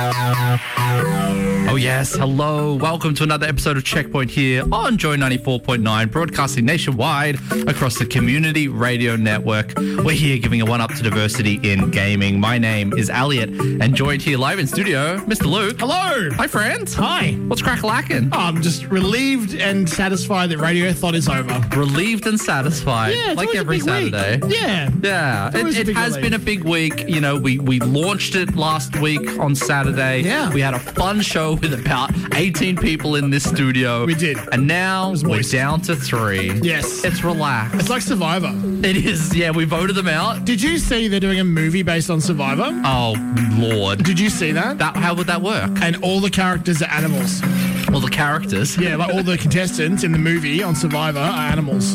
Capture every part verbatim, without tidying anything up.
Oh yes, hello. Welcome to another episode of Checkpoint here on Joy ninety-four point nine, broadcasting nationwide across the Community Radio Network. We're here giving a one-up to diversity in gaming. My name is Elliot, and joined here live in studio, Mister Luke. Hello. Hi, friends. Hi. What's crack-a-lackin'? Oh, I'm just relieved and satisfied that Radiothon is over. Relieved and satisfied, Yeah, it's like always a every big week. Saturday. Yeah. Yeah, It's it, always a it big has relief. been a big week. You know, we, we launched it last week on Saturday. Yeah. We had a fun show with about eighteen people in this studio. We did. And now was we're moist. down to three. Yes. It's relaxed. It's like Survivor. It is, yeah, we voted them out. Did you see they're doing a movie based on Survivor? Oh, Lord. Did you see that? That, how would that work? And all the characters are animals. Well, the characters. Yeah, like all the contestants in the movie on Survivor are animals.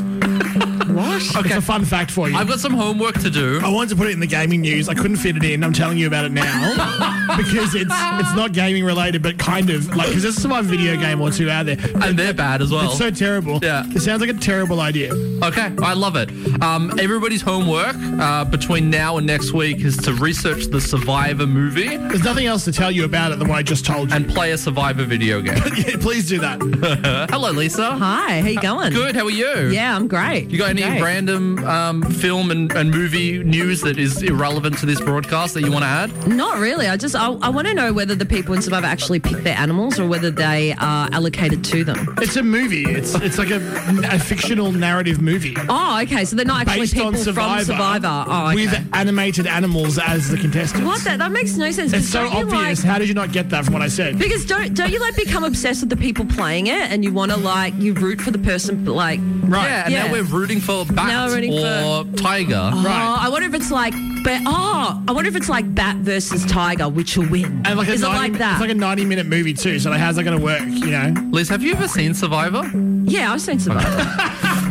What? Okay. It's a fun fact for you. I've got some homework to do. I wanted to put it in the gaming news. I couldn't fit it in. I'm telling you about it now because it's it's not gaming related, but kind of like because there's a Survivor video game or two out there. And they're bad as well. It's so terrible. Yeah. It sounds like a terrible idea. Okay, I love it. Um, everybody's homework uh, between now and next week is to research the Survivor movie There's nothing else to tell you about it than what I just told you. and play a Survivor video game. Yeah, please do that. Hello, Lisa. Hi, how you going? Good, how are you? Yeah, I'm great. You got any Great. random um, film and, and movie news that is irrelevant to this broadcast that you want to add? Not really. I just I, I want to know whether the people in Survivor actually pick their animals or whether they are allocated to them. It's a movie. It's it's like a, a fictional narrative movie Oh, okay. So they're not actually based people on Survivor, from Survivor. Oh, okay. with animated animals as the contestants. What? That that makes no sense. It's so Don't you, obvious. like- How did you not get that from what I said? because don't don't you like become obsessed with the people playing it and you want to like you root for the person like Right. Yeah, and Yeah. now we're rooting for Bat Now we're rooting or Tiger. Oh, Right. I wonder if it's like but oh I wonder if it's like Bat versus Tiger, which will win. And like a Is it ninety, like that? It's like a ninety minute movie too. So like, how's that going to work? You know. Liz, have you ever seen Survivor? yeah, I've seen Survivor.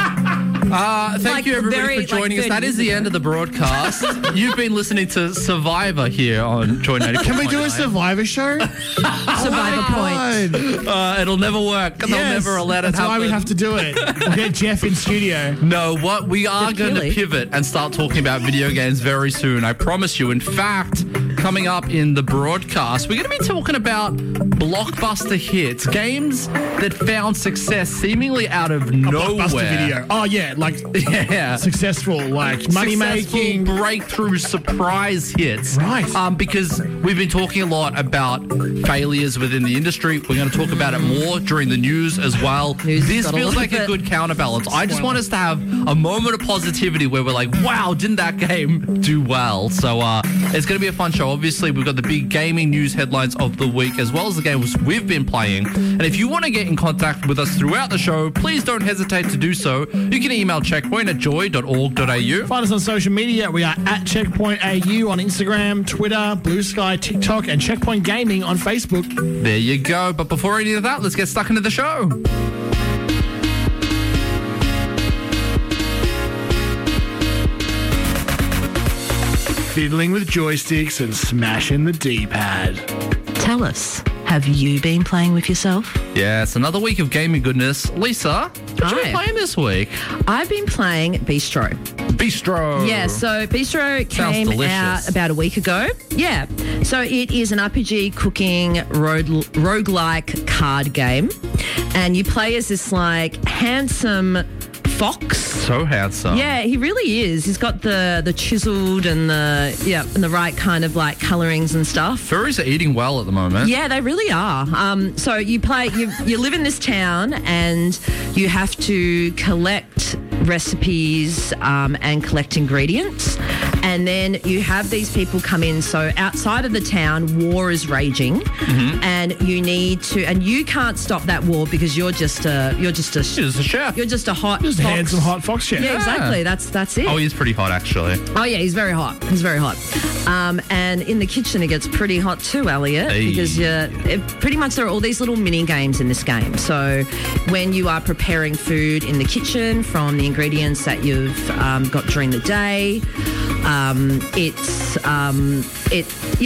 Uh, thank Like you, everybody, very, for like, joining us. thirty That is years the ago. end of the broadcast. You've been listening to Survivor here on Joy ninety-four point nine. Can we do a Survivor show? Survivor Point. God. Uh, it'll never work. They'll Yes, never let it that's happen. why we have to do it. We'll get Jeff in studio. No, what we are Jeff going to Keighley. pivot and start talking about video games very soon. I promise you. In fact, coming up in the broadcast, we're going to be talking about blockbuster hits, games that found success seemingly out of nowhere. Blockbuster video. Oh yeah, like Yeah. successful, like money Successful making. breakthrough surprise hits. Right. Um, because we've been talking a lot about failures within the industry. We're going to talk about it more during the news as well. News This got a feels little like a bit- good counterbalance. I just want us to have a moment of positivity where we're like, wow, didn't that game do well? So uh, it's going to be a fun show. Obviously, we've got the big gaming news headlines of the week as well as the games we've been playing. And if you want to get in contact with us throughout the show, please don't hesitate to do so. You can email checkpoint at joy dot org dot a u. Find us on social media. We are at Checkpoint A U on Instagram, Twitter, Blue Sky, TikTok, and Checkpoint Gaming on Facebook. There you go. But before any of that, let's get stuck into the show. Fiddling with joysticks and smashing the D-pad. Tell us, have you been playing with yourself? Yes, another week of gaming goodness. Lisa, what you been Hi. playing this week? I've been playing Bistro. Bistro. Yeah, so Bistro Sounds came delicious. out about a week ago. Yeah, so it is an R P G cooking road, roguelike card game. And you play as this like handsome fox. So handsome. Yeah, he really is. He's got the the chiseled and the yeah and the right kind of like colorings and stuff. Furries are eating well at the moment. Yeah, they really are. Um, so you play, you you live in this town, and you have to collect recipes um, and collect ingredients, and then you have these people come in. So outside of the town, war is raging, and you need to, and you can't stop that war because you're just a you're just a He's a chef. you're just a hot Just a fox. handsome hot fox chef. Yeah, exactly. That's that's it. Oh, he's pretty hot, actually. Oh yeah, he's very hot. He's very hot. Um, and in the kitchen, it gets pretty hot too, Elliot, Hey. because you it, pretty much there are all these little mini games in this game. So when you are preparing food in the kitchen from the ingredients that you've um, got during the day, um, it's um, it yeah.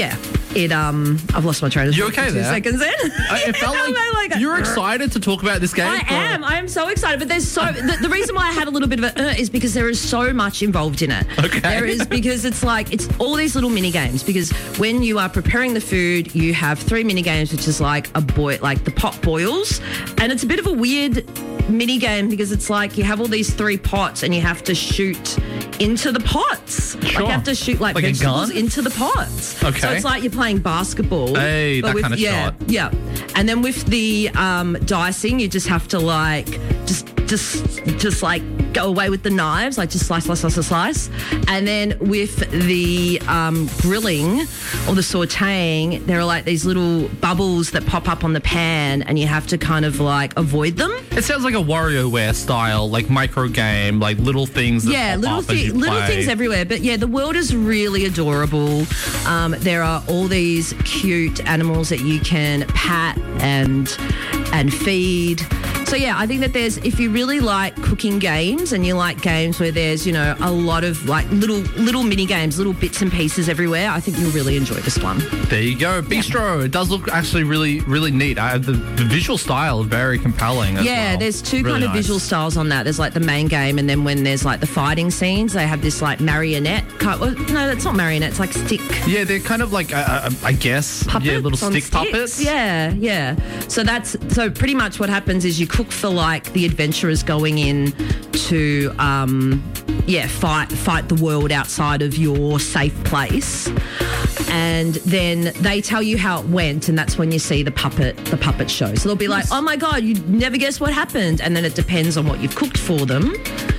it um I've lost my train of You thought okay for two there? seconds then. I- It felt like, I'm like- you're excited to talk about this game. I for- am. I am so excited. But there's so the, the reason why I had a little bit of a uh, is because there is so much involved in it. Okay. There is because it's like it's all these little mini games. Because when you are preparing the food, you have three mini games, which is like a boil, like the pot boils, and it's a bit of a weird mini game because it's like you have all these three pots and you have to shoot into the pots. Like Sure. you have to shoot like, Like a vegetables gun? into the pots. Okay. So it's like you're playing basketball. Hey, but that with, kind of yeah, shot. Yeah. And then with the um, dicing, you just have to like just just just like go away with the knives, like just slice, slice, slice, slice. And then with the um, grilling or the sautéing, there are like these little bubbles that pop up on the pan, and you have to kind of like avoid them. It sounds like a WarioWare style, like micro game, like little things. That Yeah, pop little up as thi- you little play. things everywhere. But yeah, the world is really adorable. Um, there are all these cute animals that you can pat and and feed. So yeah, I think that there's if you really like cooking games and you like games where there's you know a lot of like little little mini games, little bits and pieces everywhere, I think you'll really enjoy this one. There you go, Bistro. It does look actually really, really neat. Uh, the, the visual style is very compelling. As Yeah, well. there's two Really kind of nice. visual styles on that. There's like the main game, and then when there's like the fighting scenes, they have this like marionette. Kind well, no, that's not marionette. It's like stick. Yeah, they're kind of like, uh, uh, I guess, Puppets yeah, little on stick sticks. puppets. Yeah, yeah. So that's so pretty much what happens is you cook for like the adventurers going in to um yeah, fight fight the world outside of your safe place. And then they tell you how it went, and that's when you see the puppet the puppet show. So they'll be like, "Oh my god, you never guess what happened." And then it depends on what you've cooked for them.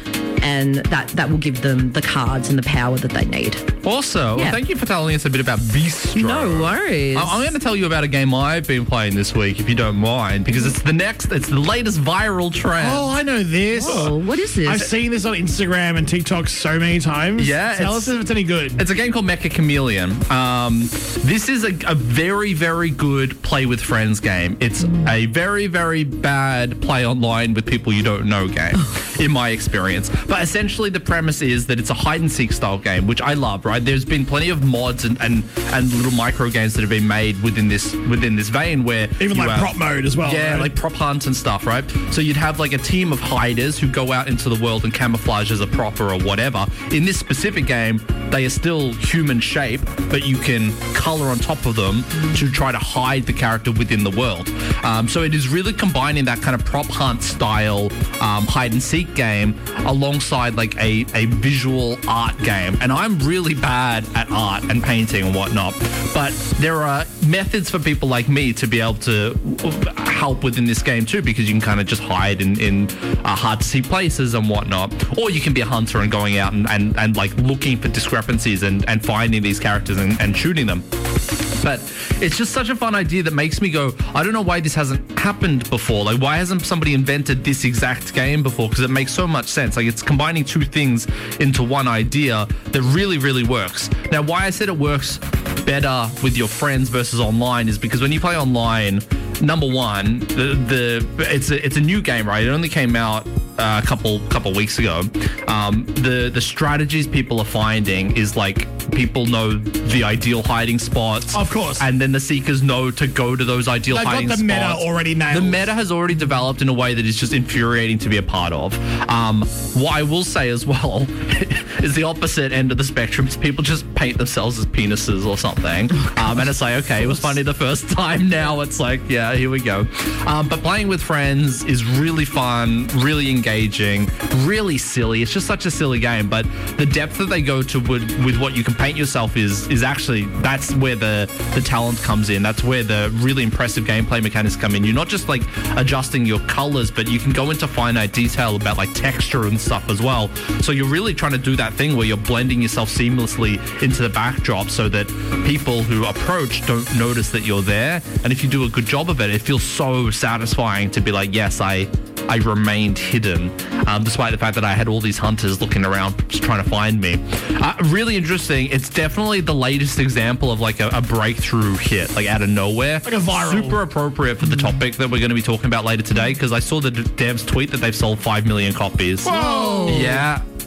And that, that will give them the cards and the power that they need. Also, Yeah. thank you for telling us a bit about Bistro. No worries. I- I'm going to tell you about a game I've been playing this week, if you don't mind, because it's the next, it's the latest viral trend. Oh, I know this. Oh, what is this? I've seen this on Instagram and TikTok so many times. Yeah, Tell it's- us if it's any good. It's a game called Mecha Chameleon. Um, this is a, a very, very good play with friends game. It's a very, very bad play online with people you don't know game, in my experience. But essentially, the premise is that it's a hide and seek style game, which I love. Right? There's been plenty of mods and, and, and little micro games that have been made within this within this vein, where Even you like have- prop mode as well. Yeah, right? like prop hunts and stuff, right? So you'd have like a team of hiders who go out into the world and camouflage as a prop or whatever. In this specific game, they are still human shape, but you can color on top of them to try to hide the character within the world. Um, so it is really combining that kind of prop hunt style um, hide and seek game alongside like a, a visual art game. And I'm really bad at art and painting and whatnot, but there are methods for people like me to be able to help within this game too, because you can kind of just hide in, in uh, hard to see places and whatnot, or you can be a hunter and going out and, and, and like looking for discrepancies and, and finding these characters and, and shooting them. But it's just such a fun idea that makes me go, I don't know why this hasn't happened before. Like, why hasn't somebody invented this exact game before? Because it makes so much sense. Like, it's combining two things into one idea that really, really works. Now, why I said it works better with your friends versus online is because when you play online, number one, the, the it's a it's a new game, right? It only came out uh, a couple couple weeks ago. Um, the the strategies people are finding is like people know the ideal hiding spots, Of course. and then the seekers know to go to those ideal They've got hiding the spots. meta already nailed. The meta has already developed in a way that is just infuriating to be a part of. Um, what I will say as well is the opposite end of the spectrum is people just paint themselves as penises or something. Um, and it's like, okay, it was funny the first time. Now it's like, yeah, here we go. Um, but playing with friends is really fun, really engaging, really silly. It's just such a silly game. But the depth that they go to with, with what you can paint yourself is is actually, that's where the, the talent comes in. That's where the really impressive gameplay mechanics come in. You're not just like adjusting your colors, but you can go into finite detail about like texture and stuff as well. So you're really trying to do that thing where you're blending yourself seamlessly into the backdrop so that people who approach don't notice that you're there. And if you do a good job of it, it feels so satisfying to be like, yes, I I remained hidden, um, despite the fact that I had all these hunters looking around just trying to find me. Uh, really interesting. It's definitely the latest example of like a, a breakthrough hit, like out of nowhere. Like a viral. Super appropriate for the topic that we're going to be talking about later today, because I saw the d- devs tweet that they've sold five million copies. Whoa. Yeah.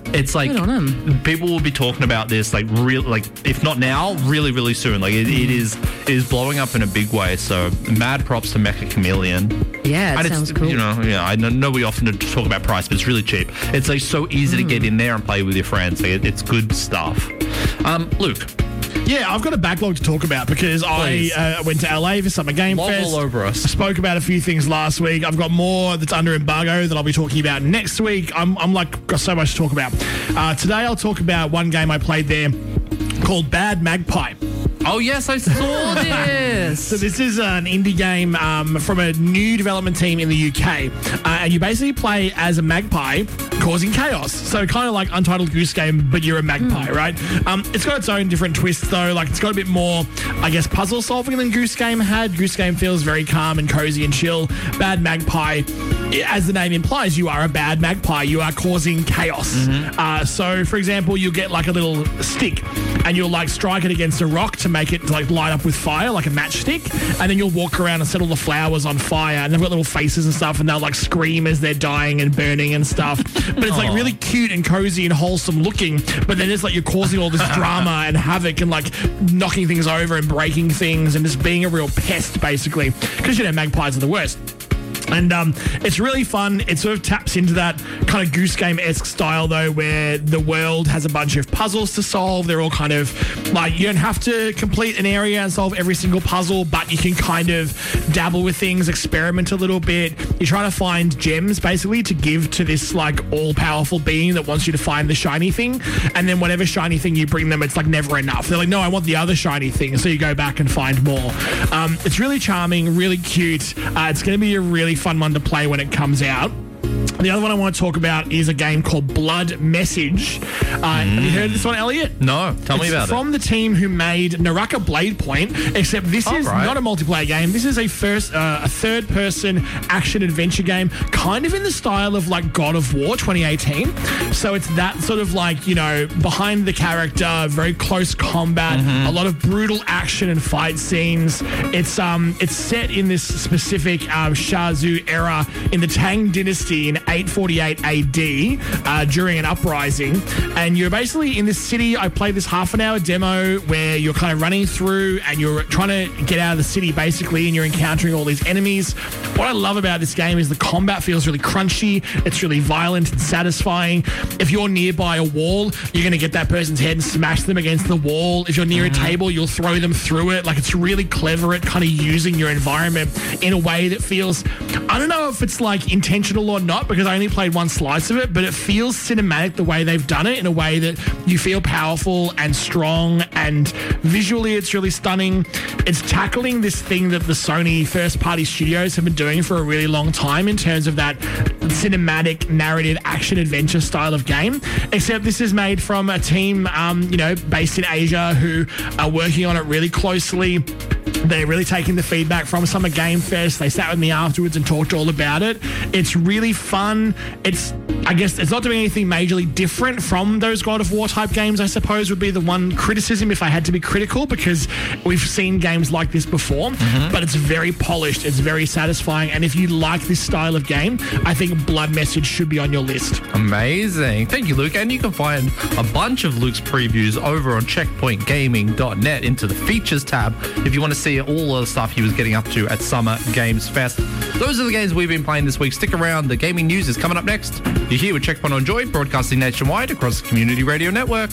It's like Good on 'em. people will be talking about this like real, like if not now, really, really soon. Like it, it is, it is blowing up in a big way. So mad props to Mecha Chameleon. Yeah, it and sounds it's, cool. You know, yeah, I know, know we often talk about price, but it's really cheap. It's like so easy to get in there and play with your friends. Like it, it's good stuff. Um, Luke. Yeah, I've got a backlog to talk about because Please. I uh, went to L A for Summer Game Lob Fest. all over us. I spoke about a few things last week. I've got more that's under embargo that I'll be talking about next week. I'm, I'm like, got so much to talk about. Uh, today I'll talk about one game I played there called Bad Magpie. Oh yes, I saw this. So this is an indie game um, from a new development team in the U K, uh, and you basically play as a magpie causing chaos. So kind of like Untitled Goose Game, but you're a magpie, mm. right? Um, it's got its own different twists though. Like it's got a bit more, I guess, puzzle solving than Goose Game had. Goose Game feels very calm and cozy and chill. Bad Magpie, as the name implies, you are a bad magpie. You are causing chaos. Mm-hmm. Uh, so for example, you'll get like a little stick, and you'll like strike it against a rock to make it like light up with fire, like a matchstick, and then you'll walk around and set all the flowers on fire, and they've got little faces and stuff, and they'll like scream as they're dying and burning and stuff. But it's like Aww. really cute and cozy and wholesome looking, but then it's like you're causing all this drama and havoc and like knocking things over and breaking things and just being a real pest basically, because you know magpies are the worst. And um, it's really fun. It sort of taps into that kind of Goose Game-esque style, though, where the world has a bunch of puzzles to solve. They're all kind of like, you don't have to complete an area and solve every single puzzle, but you can kind of dabble with things, experiment a little bit. You're trying to find gems, basically, to give to this like all-powerful being that wants you to find the shiny thing. And then whatever shiny thing you bring them, it's like never enough. They're like, no, I want the other shiny thing. So you go back and find more. Um, it's really charming, really cute. Uh, it's going to be a really fun one to play when it comes out. The other one I want to talk about is a game called Blood Message. Uh, mm. Have you heard of this one, Elliot? No, tell it's me about from it. the team who made Naraka Blade Point, except this oh, is right. not a multiplayer game. This is a first, uh, a third-person action-adventure game, kind of in the style of like God of War twenty eighteen. So it's that sort of like, you know, behind the character, very close combat, mm-hmm. a lot of brutal action and fight scenes. It's um, it's set in this specific um, Shah Tzu era in the Tang Dynasty in eight forty-eight A D uh, during an uprising, and you're basically in this city. I played this half an hour demo where you're kind of running through and you're trying to get out of the city basically, and you're encountering all these enemies. What I love about this game is the combat feels really crunchy. It's really violent and satisfying. If you're nearby a wall, you're going to get that person's head and smash them against the wall. If you're near mm-hmm. a table, you'll throw them through it. Like, it's really clever at kind of using your environment in a way that feels, I don't know if it's like intentional or not, because I only played one slice of it, but it feels cinematic the way they've done it, in a way that you feel powerful and strong, and visually it's really stunning. It's tackling this thing that the Sony first-party studios have been doing for a really long time in terms of that cinematic, narrative, action-adventure style of game, except this is made from a team, um, you know, based in Asia who are working on it really closely. They're really taking the feedback from Summer Game Fest. They sat with me afterwards and talked all about it. It's really fun. It's, I guess, it's not doing anything majorly different from those God of War type games, I suppose, would be the one criticism if I had to be critical, because we've seen games like this before, mm-hmm. but it's very polished. It's very satisfying. And if you like this style of game, I think Blood Message should be on your list. Amazing. Thank you, Luke. And you can find a bunch of Luke's previews over on checkpoint gaming dot net into the features tab if you want to see all of the stuff he was getting up to at Summer Games Fest. Those are the games we've been playing this week. Stick around. The gaming news is coming up next. You're here with Checkpoint on Joy, broadcasting nationwide across the Community Radio Network.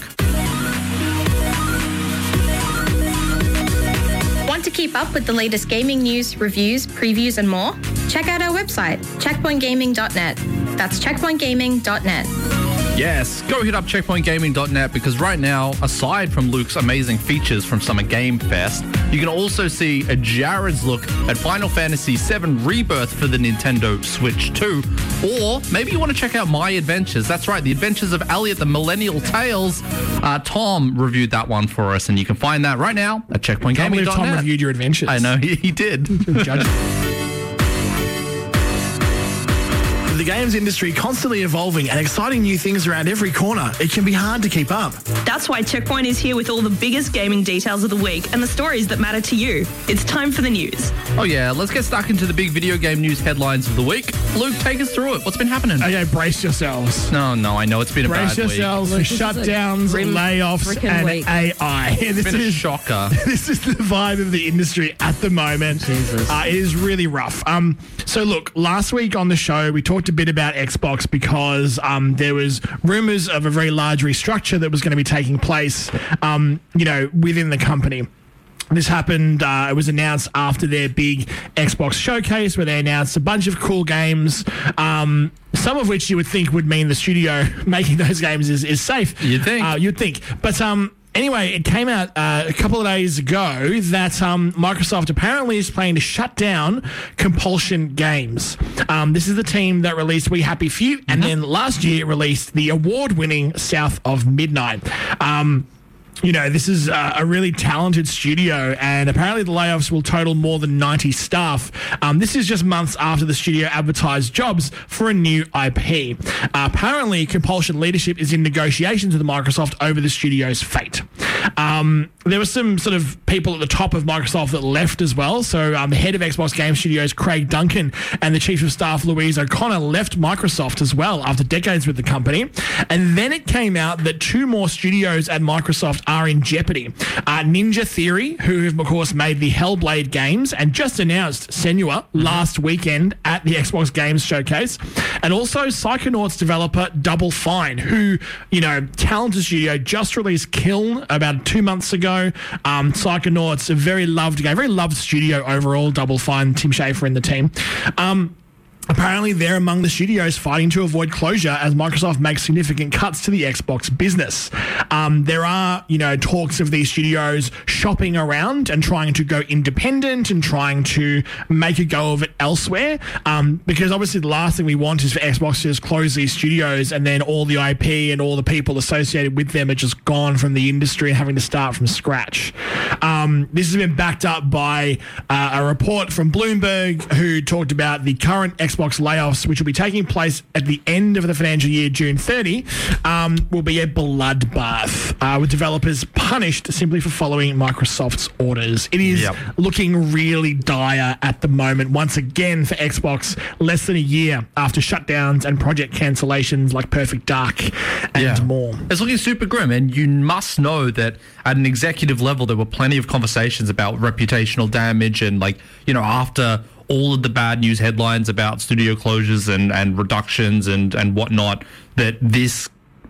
Want to keep up with the latest gaming news, reviews, previews, and more? Check out our website, checkpoint gaming dot net. That's checkpoint gaming dot net. Yes, go hit up checkpoint gaming dot net, because right now, aside from Luke's amazing features from Summer Game Fest, you can also see a Jared's look at Final Fantasy seven Rebirth for the Nintendo Switch two. Or maybe you want to check out My Adventures. That's right, The Adventures of Elliot the Millennial Tales. Uh, Tom reviewed that one for us, and you can find that right now at checkpoint gaming dot net. I can't believe Tom reviewed your adventures. I know, he, he did. Judge. the games industry constantly evolving and exciting new things around every corner, it can be hard to keep up. That's why Checkpoint is here with all the biggest gaming details of the week and the stories that matter to you. It's time for the news. Oh yeah, let's get stuck into the big video game news headlines of the week. Luke, take us through it. What's been happening? Okay, brace yourselves. No, no, I know it's been a Brace bad yourselves week. for shutdowns, grim layoffs, frickin' and week. A I. It's This been a is shocker. This is the vibe of the industry at the moment. Jesus. Uh, it is really rough. Um, so look, last week on the show, we talked a bit about Xbox because um, there was rumors of a very large restructure that was going to be taking place, um, you know, within the company. This happened, uh, it was announced after their big Xbox showcase where they announced a bunch of cool games, um, some of which you would think would mean the studio making those games is, is safe. You'd think. Uh, you'd think. But um, anyway, it came out uh, a couple of days ago that um, Microsoft apparently is planning to shut down Compulsion Games. Um, this is the team that released We Happy Few and then last year released the award-winning South of Midnight. Um, You know, this is uh, a really talented studio, and apparently the layoffs will total more than ninety staff. Um, this is just months after the studio advertised jobs for a new I P. Uh, apparently, Compulsion leadership is in negotiations with Microsoft over the studio's fate. Um, there were some sort of people at the top of Microsoft that left as well. So um, the head of Xbox Game Studios, Craig Duncan, and the chief of staff, Louise O'Connor, left Microsoft as well after decades with the company. And then it came out that two more studios at Microsoft are in jeopardy. Uh, Ninja Theory, who have, of course, made the Hellblade games and just announced Senua last weekend at the Xbox Games Showcase. And also Psychonauts developer Double Fine, who, you know, talented studio, just released Kiln about two months ago. Um, Psychonauts, a very loved game, very loved studio overall, Double Fine, Tim Schafer and the team. Um, Apparently, they're among the studios fighting to avoid closure as Microsoft makes significant cuts to the Xbox business. Um, there are, you know, talks of these studios shopping around and trying to go independent and trying to make a go of it elsewhere. Um, because obviously the last thing we want is for Xbox to just close these studios and then all the I P and all the people associated with them are just gone from the industry and having to start from scratch. Um, this has been backed up by uh, a report from Bloomberg who talked about the current Xbox layoffs, which will be taking place at the end of the financial year, June thirtieth, um, will be a bloodbath uh, with developers punished simply for following Microsoft's orders. It is Yep. looking really dire at the moment, once again for Xbox, less than a year after shutdowns and project cancellations like Perfect Dark and Yeah. more. It's looking super grim, and you must know that at an executive level, there were plenty of conversations about reputational damage and, like, you know, after all of the bad news headlines about studio closures and, and reductions and, and whatnot, that this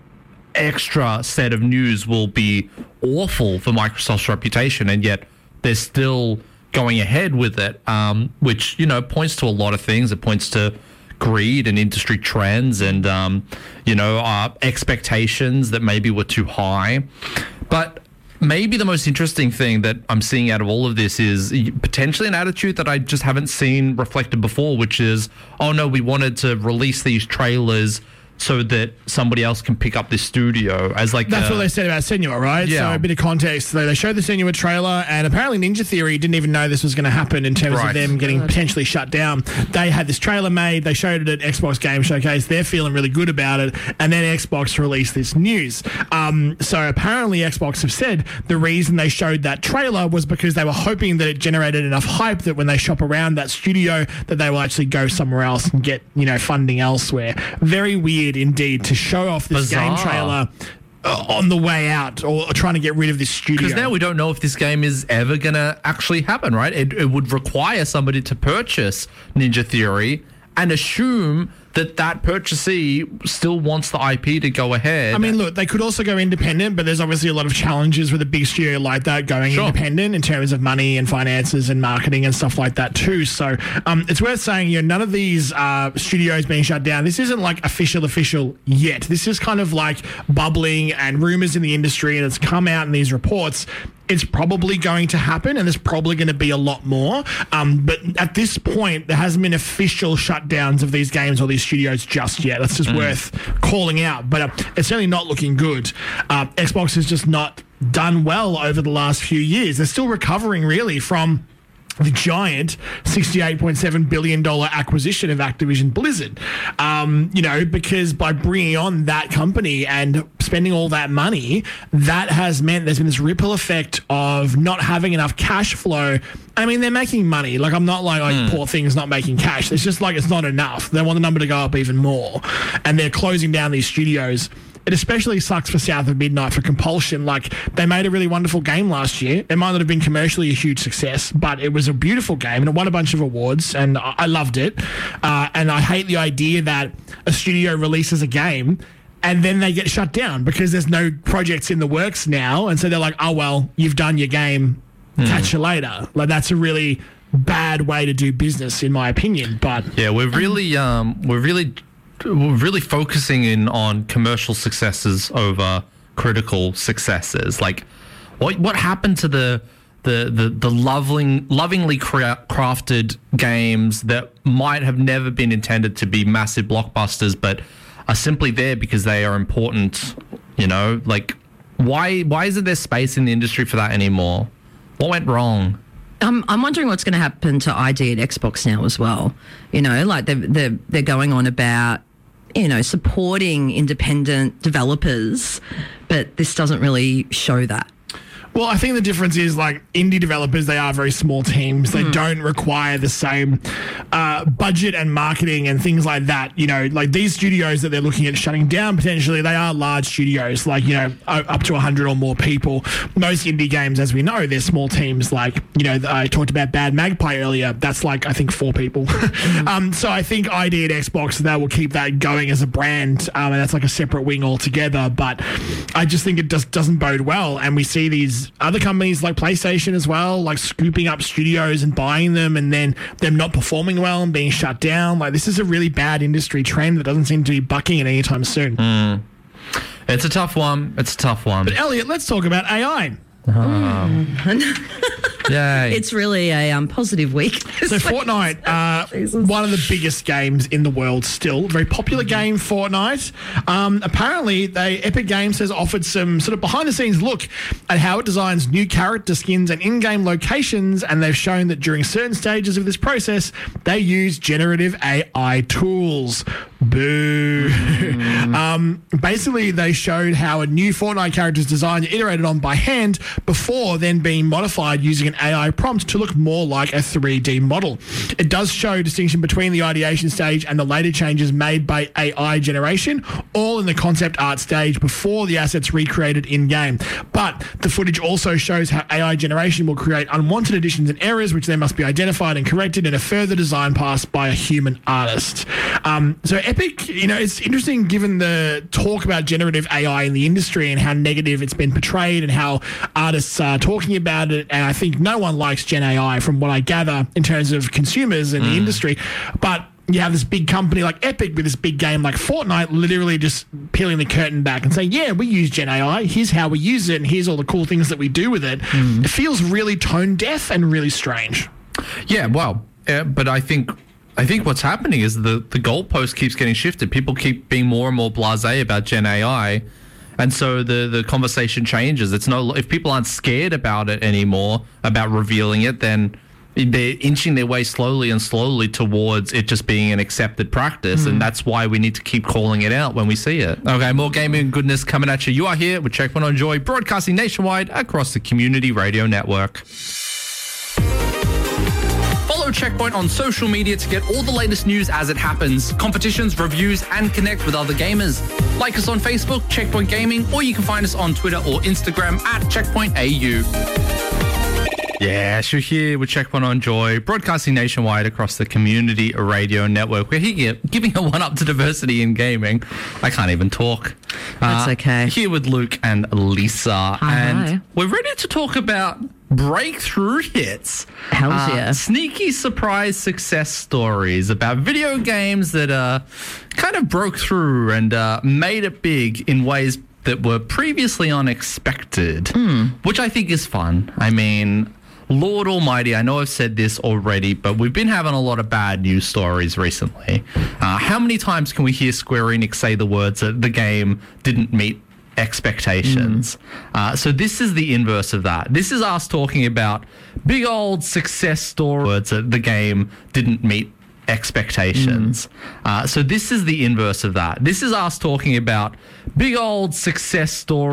extra set of news will be awful for Microsoft's reputation, and yet they're still going ahead with it, um, which, you know, points to a lot of things. It points to greed and industry trends and, um, you know, uh, expectations that maybe were too high. But maybe the most interesting thing that I'm seeing out of all of this is potentially an attitude that I just haven't seen reflected before, which is, oh no, we wanted to release these trailers so that somebody else can pick up this studio as like That's a, what they said about Senua, right? Yeah. So a bit of context. They, they showed the Senua trailer, and apparently Ninja Theory didn't even know this was going to happen in terms Right. of them getting potentially shut down. They had this trailer made. They showed it at Xbox Game Showcase. They're feeling really good about it. And then Xbox released this news. Um, so apparently Xbox have said the reason they showed that trailer was because they were hoping that it generated enough hype that when they shop around that studio, that they will actually go somewhere else and get, you know, funding elsewhere. Very weird indeed to show off this Bizarre. game trailer uh, on the way out, or, or trying to get rid of this studio. Because now we don't know if this game is ever going to actually happen, right? It, it would require somebody to purchase Ninja Theory and assume that that purchasee still wants the I P to go ahead. I mean, look, they could also go independent, but there's obviously a lot of challenges with a big studio like that going Sure. independent in terms of money and finances and marketing and stuff like that too. So um, it's worth saying, you know, none of these uh, studios being shut down, this isn't like official official yet. This is kind of like bubbling and rumors in the industry, and it's come out in these reports. It's probably going to happen, and there's probably going to be a lot more. Um, but at this point, there hasn't been official shutdowns of these games or these studios just yet. That's just mm. worth calling out. But uh, it's certainly not looking good. Uh, Xbox has just not done well over the last few years. They're still recovering, really, from the giant sixty-eight point seven billion dollars acquisition of Activision Blizzard. Um, you know, because by bringing on that company and spending all that money, that has meant there's been this ripple effect of not having enough cash flow. I mean, they're making money. Like, I'm not like, like mm. poor thing's not making cash. It's just like it's not enough. They want the number to go up even more. And they're closing down these studios. It especially sucks for South of Midnight for Compulsion. Like, they made a really wonderful game last year. It might not have been commercially a huge success, but it was a beautiful game and it won a bunch of awards and I, I loved it. Uh, and I hate the idea that a studio releases a game and then they get shut down because there's no projects in the works now. And so they're like, oh, well, you've done your game. Hmm. Catch you later. Like, that's a really bad way to do business, in my opinion. But yeah, we're really, um, we're really... We're really focusing in on commercial successes over critical successes. Like, what what happened to the the the, the loving, lovingly cra- crafted games that might have never been intended to be massive blockbusters, but are simply there because they are important? You know, like why why isn't there space in the industry for that anymore? What went wrong? Um, I'm wondering what's going to happen to I D at Xbox now as well. You know, like they're, they're, they're going on about, you know, supporting independent developers, but this doesn't really show that. Well, I think the difference is, like, indie developers, they are very small teams. They mm. don't require the same uh, budget and marketing and things like that. You know, like these studios that they're looking at shutting down potentially, they are large studios, like, you know, up to one hundred or more people. Most indie games, as we know, they're small teams. Like, you know, I talked about Bad Magpie earlier. That's like, I think, four people. mm. um, so I think I D at Xbox, they will keep that going as a brand, um, and that's like a separate wing altogether. But I just think it just doesn't bode well. And we see these other companies like PlayStation as well, like scooping up studios and buying them and then them not performing well and being shut down. Like, this is a really bad industry trend that doesn't seem to be bucking it anytime soon. Mm. It's a tough one. It's a tough one. But Elliot, let's talk about A I. Oh. Mm. Yay. It's really a um, positive week. So Fortnite, uh, one of the biggest games in the world still. Very popular game, Fortnite. Um, apparently, they Epic Games has offered some sort of behind-the-scenes look at how it designs new character skins and in-game locations, and they've shown that during certain stages of this process, they use generative A I tools. Boo. Mm. um, basically, they showed how a new Fortnite character is designed and iterated on by hand before then being modified using an A I prompt to look more like a three D model. It does show distinction between the ideation stage and the later changes made by A I generation, all in the concept art stage before the assets recreated in-game. But the footage also shows how A I generation will create unwanted additions and errors, which then must be identified and corrected in a further design pass by a human artist. Um, so Epic, you know, it's interesting given the talk about generative A I in the industry and how negative it's been portrayed and how artists are talking about it. And I think no one likes Gen A I from what I gather in terms of consumers in mm. the industry. But you have this big company like Epic with this big game like Fortnite literally just peeling the curtain back and saying, yeah, we use Gen A I. Here's how we use it and here's all the cool things that we do with it. Mm. It feels really tone deaf and really strange. Yeah, well, uh, but I think... I think what's happening is the, the goalpost keeps getting shifted. People keep being more and more blasé about Gen A I. And so the, the conversation changes. It's no, if people aren't scared about it anymore, about revealing it, then they're inching their way slowly and slowly towards it just being an accepted practice. Mm. And that's why we need to keep calling it out when we see it. Okay, more gaming goodness coming at you. You are here with Checkpoint on Joy, broadcasting nationwide across the Community Radio Network. Follow Checkpoint on social media to get all the latest news as it happens, competitions, reviews, and connect with other gamers. Like us on Facebook, Checkpoint Gaming, or you can find us on Twitter or Instagram at Checkpoint A U. Yes, you're here with Checkpoint on Joy, broadcasting nationwide across the Community Radio Network. We're here giving a one-up to diversity in gaming. I can't even talk. That's uh, okay. Here with Luke and Lisa. Hi, and hi. We're ready to talk about breakthrough hits. Hell's uh, yeah. Sneaky surprise success stories about video games that uh, kind of broke through and uh, made it big in ways that were previously unexpected, mm. which I think is fun. I mean... Lord Almighty, I know I've said this already, but we've been having a lot of bad news stories recently. Uh, how many times can we hear Square Enix say the words that the game didn't meet expectations. Uh, so this is the inverse of that. This is us talking about big old success stories that the game didn't meet expectations. Uh, so this is the inverse of that. This is us talking about big old success stories.